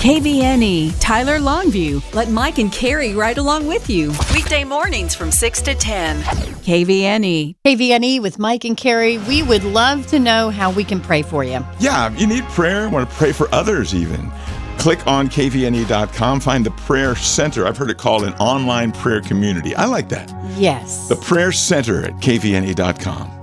KVNE, Tyler Longview. Let Mike and Carrie ride along with you. Weekday mornings from 6 to 10. KVNE. KVNE with Mike and Carrie. We would love to know how we can pray for you. Yeah, you need prayer, want to pray for others even. Click on kvne.com, find the Prayer Center. I've heard it called an online prayer community. I like that. Yes. The Prayer Center at kvne.com.